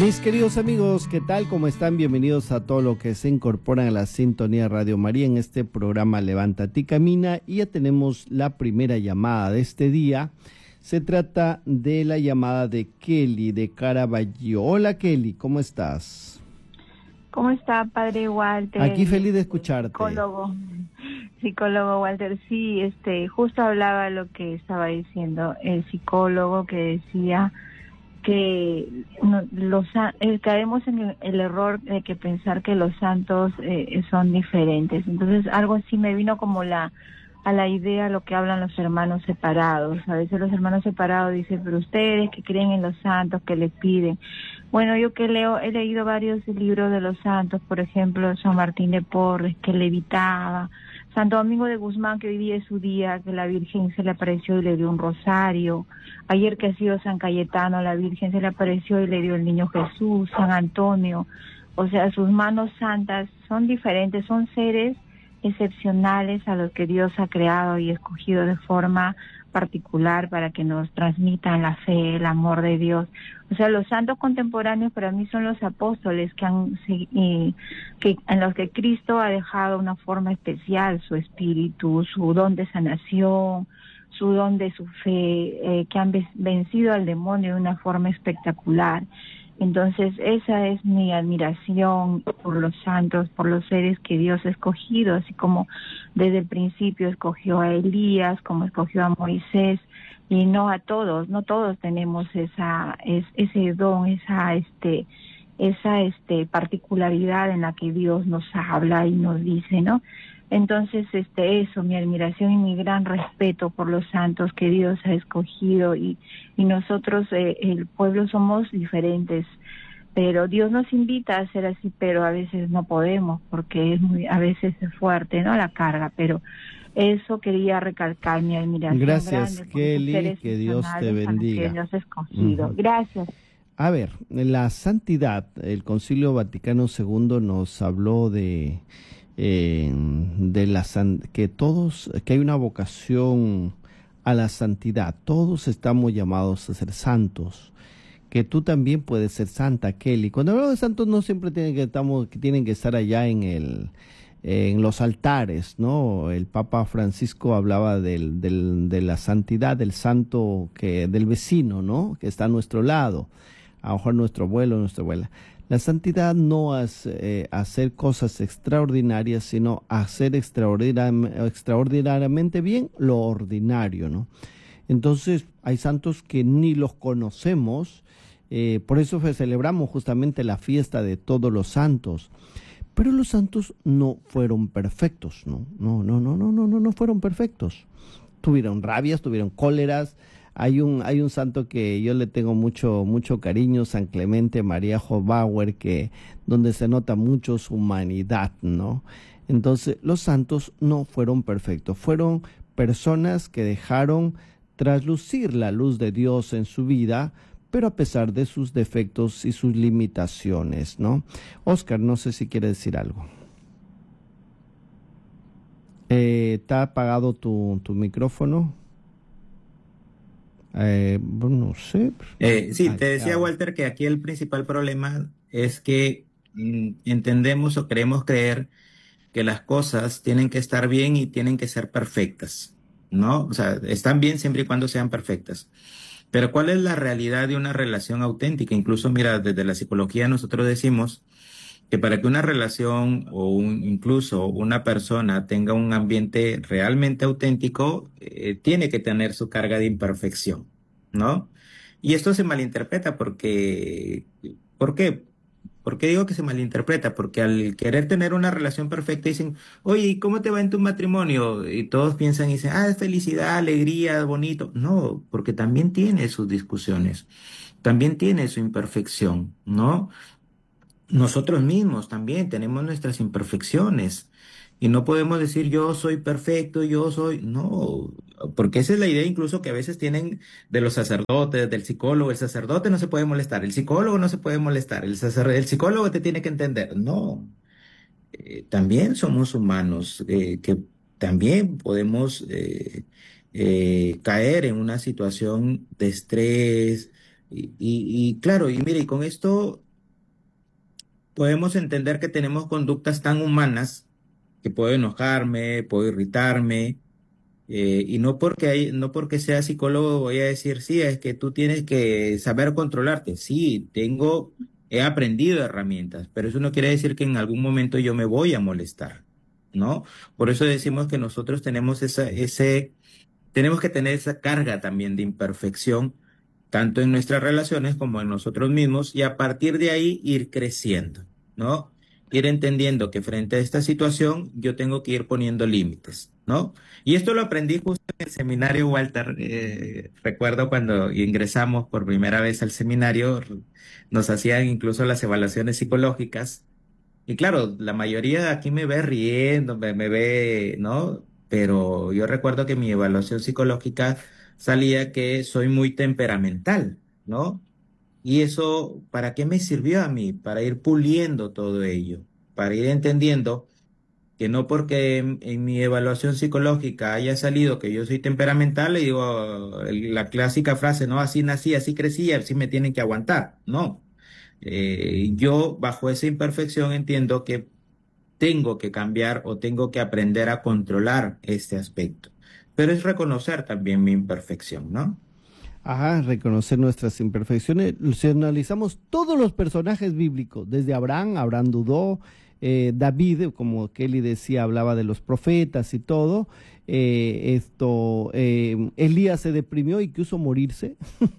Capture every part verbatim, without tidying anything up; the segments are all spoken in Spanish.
Mis queridos amigos, ¿qué tal? ¿Cómo están? Bienvenidos a todo lo que se incorporan a la sintonía Radio María en este programa Levántate y Camina. Y ya tenemos la primera llamada de este día. Se trata de la llamada de Kelly de Caraballo. Hola Kelly, ¿cómo estás? ¿Cómo está, padre Walter? Aquí feliz de escucharte. Psicólogo, psicólogo Walter. Sí, este, justo hablaba lo que estaba diciendo el psicólogo, que decía que no, los eh, caemos en el, el error de que pensar que los santos eh, son diferentes. Entonces algo así me vino como la a la idea lo que hablan los hermanos separados. A veces los hermanos separados dicen, pero ustedes que creen en los santos, que les piden. Bueno, yo que leo, he leído varios libros de los santos, por ejemplo, San Martín de Porres, que levitaba, Santo Domingo de Guzmán, que hoy día es su día, que la Virgen se le apareció y le dio un rosario. Ayer que ha sido San Cayetano, la Virgen se le apareció y le dio el niño Jesús, San Antonio. O sea, sus manos santas son diferentes, son seres excepcionales a los que Dios ha creado y escogido de forma particular para que nos transmitan la fe, el amor de Dios. O sea, los santos contemporáneos para mí son los apóstoles que han eh, que en los que Cristo ha dejado una forma especial su espíritu, su don de sanación, su don de su fe, eh, que han vencido al demonio de una forma espectacular. Entonces esa es mi admiración por los santos, por los seres que Dios ha escogido, así como desde el principio escogió a Elías, como escogió a Moisés, y no a todos, no todos tenemos esa es, ese don, esa este esa este particularidad en la que Dios nos habla y nos dice, ¿no? Entonces, este, eso, mi admiración y mi gran respeto por los santos que Dios ha escogido y, y nosotros, eh, el pueblo, somos diferentes, pero Dios nos invita a ser así, pero a veces no podemos porque es muy, a veces es fuerte, ¿no? La carga, pero eso quería recalcar mi admiración. Gracias, grande Kelly, que Dios te bendiga. Que Dios ha escogido. Uh-huh. Gracias. A ver, la santidad, el Concilio Vaticano segundo nos habló de Eh, de la que todos, que hay una vocación a la santidad, todos estamos llamados a ser santos, que tú también puedes ser santa, Kelly. Cuando hablamos de santos no siempre tienen que estamos que tienen que estar allá en el en los altares, ¿no? El Papa Francisco hablaba del, del de la santidad del santo que del vecino, ¿no? Que está a nuestro lado, a lo mejor nuestro abuelo, nuestra abuela. La santidad no es eh, hacer cosas extraordinarias, sino hacer extraordinariamente, extraordinariamente bien lo ordinario, ¿no? Entonces, hay santos que ni los conocemos, eh, por eso celebramos justamente la fiesta de todos los santos. Pero los santos no fueron perfectos, ¿no? No, no, no, no, no, no, no fueron perfectos. Tuvieron rabias, tuvieron cóleras. Hay un hay un santo que yo le tengo mucho mucho cariño, San Clemente María Hofbauer, que donde se nota mucho su humanidad, ¿no? Entonces, los santos no fueron perfectos, fueron personas que dejaron traslucir la luz de Dios en su vida, pero a pesar de sus defectos y sus limitaciones, ¿no? Oscar, no sé si quiere decir algo. Eh, ¿está apagado tu, tu micrófono? Eh, bueno, no sé. Eh, sí, te decía, Walter, que aquí el principal problema es que mm, entendemos o queremos creer que las cosas tienen que estar bien y tienen que ser perfectas, ¿no? O sea, están bien siempre y cuando sean perfectas. Pero ¿cuál es la realidad de una relación auténtica? Incluso, mira, desde la psicología nosotros decimos que para que una relación o un, incluso una persona tenga un ambiente realmente auténtico, eh, tiene que tener su carga de imperfección, ¿no? Y esto se malinterpreta porque, ¿por qué? ¿Por qué digo que se malinterpreta? Porque al querer tener una relación perfecta dicen, oye, ¿y cómo te va en tu matrimonio? Y todos piensan y dicen, ah, es felicidad, alegría, bonito. No, porque también tiene sus discusiones, también tiene su imperfección, ¿no? Nosotros mismos también tenemos nuestras imperfecciones y no podemos decir yo soy perfecto, yo soy, no, porque esa es la idea incluso que a veces tienen de los sacerdotes, del psicólogo. El sacerdote no se puede molestar, el psicólogo no se puede molestar, el sacer- el psicólogo te tiene que entender. No, eh, también somos humanos, eh, que también podemos eh, eh, caer en una situación de estrés y, y, y claro, y mire, y con esto podemos entender que tenemos conductas tan humanas que puedo enojarme, puedo irritarme, eh, y no porque hay, no porque sea psicólogo voy a decir, sí, es que tú tienes que saber controlarte. Sí, tengo, he aprendido herramientas, pero eso no quiere decir que en algún momento yo me voy a molestar, ¿no? Por eso decimos que nosotros tenemos esa, ese, tenemos que tener esa carga también de imperfección, tanto en nuestras relaciones como en nosotros mismos, y a partir de ahí ir creciendo, ¿no? Ir entendiendo que frente a esta situación yo tengo que ir poniendo límites, ¿no? Y esto lo aprendí justo en el seminario, Walter. Eh, recuerdo cuando ingresamos por primera vez al seminario, nos hacían incluso las evaluaciones psicológicas. Y claro, la mayoría de aquí me ve riendo, me, me ve, ¿no? Pero yo recuerdo que mi evaluación psicológica salía que soy muy temperamental, ¿no? Y eso, ¿para qué me sirvió a mí? Para ir puliendo todo ello, para ir entendiendo que no porque en, en mi evaluación psicológica haya salido que yo soy temperamental, le digo el- la clásica frase, ¿no? Así nací, así crecí, así me tienen que aguantar. No. Eh, yo bajo esa imperfección entiendo que tengo que cambiar o tengo que aprender a controlar este aspecto. Pero es reconocer también mi imperfección, ¿no? Ajá, reconocer nuestras imperfecciones. Si analizamos todos los personajes bíblicos, desde Abraham, Abraham dudó, eh, David, como Kelly decía, hablaba de los profetas y todo. Eh, esto, eh, Elías se deprimió y quiso morirse.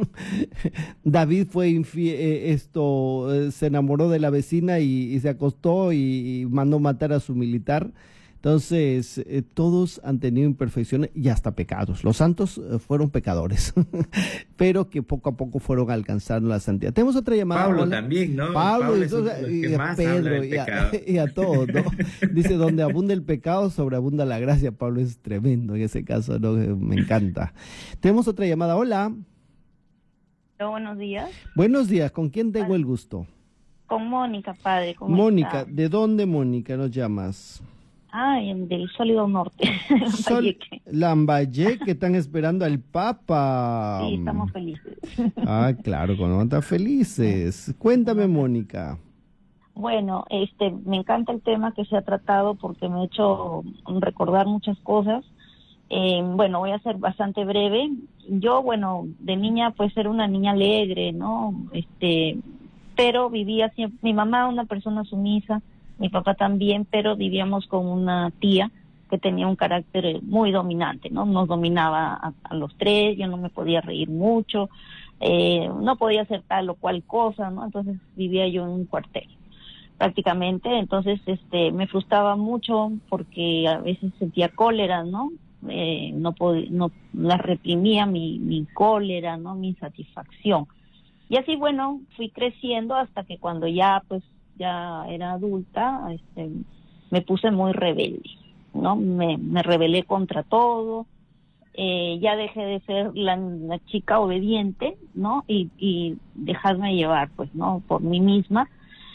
David fue infie- eh, esto, eh, se enamoró de la vecina y, y se acostó y, y mandó matar a su militar. Entonces, eh, todos han tenido imperfecciones y hasta pecados. Los santos eh, fueron pecadores, pero que poco a poco fueron alcanzando la santidad. Tenemos otra llamada. Pablo Hola. también, ¿no? Pablo y, Pablo es uno entonces, de los que y a más habla Pedro del y a, pecado. y a todos, ¿no? Dice, donde abunda el pecado, sobreabunda la gracia. Pablo es tremendo en ese caso, ¿no? Eh, Me encanta. Tenemos otra llamada. Hola. Hola, buenos días. Buenos días. ¿Con quién tengo el gusto? Con Mónica, padre. ¿Cómo Mónica. está? ¿De dónde, Mónica, nos llamas? Ah, en- del sólido norte. Sol Lambayeque. Lambayeque, que están esperando al Papa. Sí, estamos felices. Ah, claro, cuando están felices. Cuéntame, Mónica. Bueno, este, me encanta el tema que se ha tratado porque me ha hecho recordar muchas cosas. Eh, bueno, voy a ser bastante breve. Yo, bueno, de niña pues era una niña alegre, ¿no? Este, pero vivía siempre, mi mamá una persona sumisa, mi papá también, pero vivíamos con una tía que tenía un carácter muy dominante, ¿no? Nos dominaba a, a los tres, yo no me podía reír mucho, eh, no podía hacer tal o cual cosa, ¿no? Entonces vivía yo en un cuartel prácticamente, entonces este me frustraba mucho porque a veces sentía cólera, ¿no? Eh, no podía, no la reprimía mi, mi cólera, ¿no? Mi insatisfacción. Y así, bueno, fui creciendo hasta que cuando ya, pues, ya era adulta, este, me puse muy rebelde, ¿no? Me, me rebelé contra todo, eh, ya dejé de ser la, la chica obediente, ¿no? Y, y dejarme llevar, pues, ¿no? Por mí misma.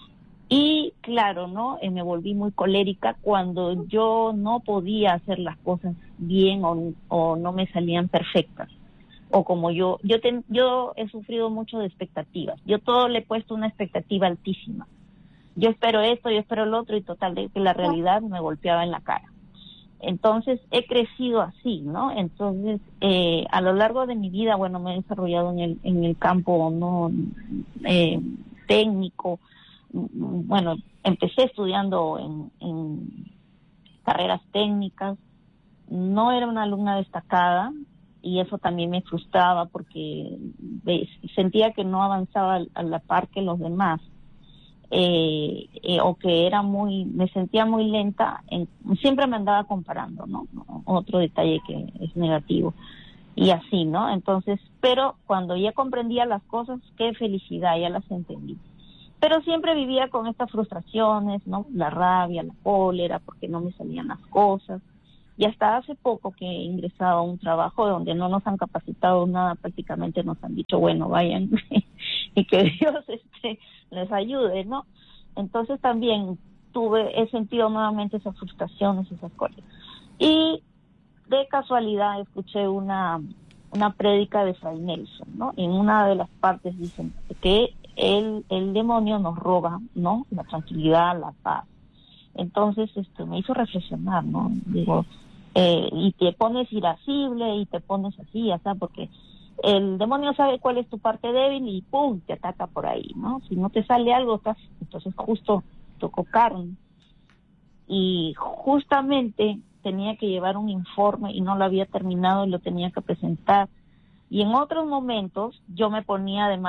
Y claro, ¿no? Eh, me volví muy colérica cuando yo no podía hacer las cosas bien o, o no me salían perfectas. O como yo, yo, ten, yo he sufrido mucho de expectativas. Yo todo le he puesto una expectativa altísima. Yo espero esto, yo espero lo otro y total de que la realidad me golpeaba en la cara. Entonces he crecido así, ¿no? Entonces eh, a lo largo de mi vida, bueno, me he desarrollado en el, en el campo no eh, técnico. Bueno, empecé estudiando en, en carreras técnicas, no era una alumna destacada y eso también me frustraba porque ves, sentía que no avanzaba a la par que los demás, eh, eh, o que era muy, me sentía muy lenta, en, siempre me andaba comparando, ¿no? Otro detalle que es negativo. Y así, ¿no? Entonces, pero cuando ya comprendía las cosas, qué felicidad, ya las entendí. Pero siempre vivía con estas frustraciones, ¿no? La rabia, la cólera, porque no me salían las cosas. Y hasta hace poco que he ingresado a un trabajo donde no nos han capacitado nada, prácticamente nos han dicho, bueno, vayan y que Dios este, les ayude, ¿no? Entonces también tuve, he sentido nuevamente esas frustraciones, esas cosas. Y de casualidad escuché una, una prédica de Fray Nelson, ¿no? En una de las partes dicen que el, el demonio nos roba, ¿no? La tranquilidad, la paz. Entonces, esto me hizo reflexionar, ¿no? Digo, eh, y te pones irascible y te pones así, ya está, porque el demonio sabe cuál es tu parte débil y ¡pum!, te ataca por ahí, ¿no? Si no te sale algo, estás, entonces justo tocó carne. Y justamente tenía que llevar un informe y no lo había terminado y lo tenía que presentar. Y en otros momentos yo me ponía de mal